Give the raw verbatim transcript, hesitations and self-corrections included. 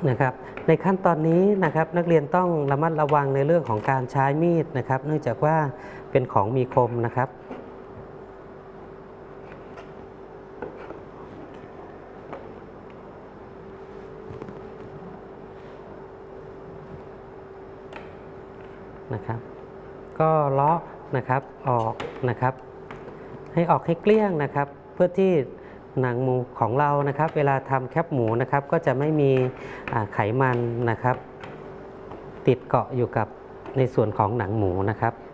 นะครับในขั้นตอนนี้นะครับนักเรียนต้องระมัดระวังในเรื่องของการใช้มีดนะครับเนื่องจากว่าเป็นของมีคมนะครับนะครับก็เลาะนะครับออกนะครับให้ออกให้เกลี้ยงนะครับเพื่อที่หนังหมูของเรานะครับเวลาทำแคบหมูนะครับก็จะไม่มีไขมันนะครับติดเกาะอยู่กับในส่วนของหนังหมูนะครับ